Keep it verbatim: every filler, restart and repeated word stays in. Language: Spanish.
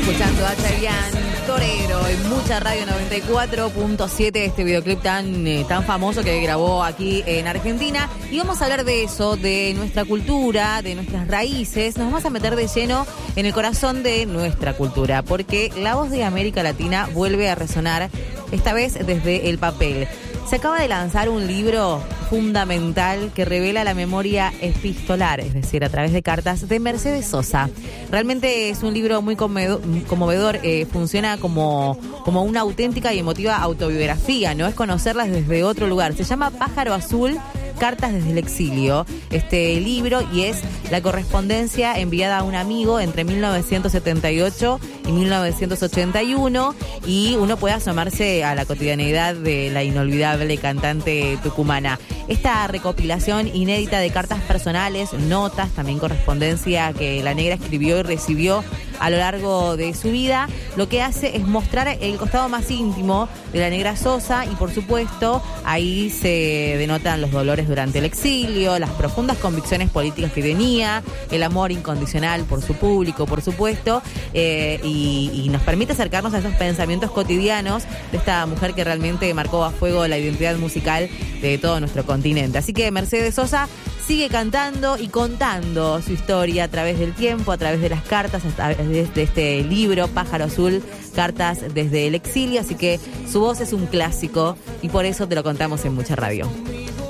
escuchando a Chayanne, Torero, en Mucha Radio noventa y cuatro punto siete, este videoclip tan, eh, tan famoso que grabó aquí en Argentina. Y vamos a hablar de eso, de nuestra cultura, de nuestras raíces. Nos vamos a meter de lleno en el corazón de nuestra cultura, porque la voz de América Latina vuelve a resonar, esta vez desde el papel. Se acaba de lanzar un libro fundamental que revela la memoria epistolar, es decir, a través de cartas, de Mercedes Sosa. Realmente es un libro muy conmovedor, eh, funciona como, como una auténtica y emotiva autobiografía, ¿no? Es conocerlas desde otro lugar. Se llama Pájaro Azul, Cartas desde el exilio, este libro, y es la correspondencia enviada a un amigo entre mil novecientos setenta y ocho y mil novecientos ochenta y uno, y uno puede asomarse a la cotidianeidad de la inolvidable cantante tucumana. Esta recopilación inédita de cartas personales, notas, también correspondencia que la negra escribió y recibió a lo largo de su vida, lo que hace es mostrar el costado más íntimo de la negra Sosa, y por supuesto ahí se denotan los dolores durante el exilio, las profundas convicciones políticas que tenía, el amor incondicional por su público, por supuesto, eh, y, y nos permite acercarnos a esos pensamientos cotidianos de esta mujer que realmente marcó a fuego la identidad musical de todo nuestro continente. Así que Mercedes Sosa sigue cantando y contando su historia a través del tiempo, a través de las cartas, a través de este libro, Pájaro Azul, Cartas desde el exilio. Así que su voz es un clásico y por eso te lo contamos en Mucha Radio.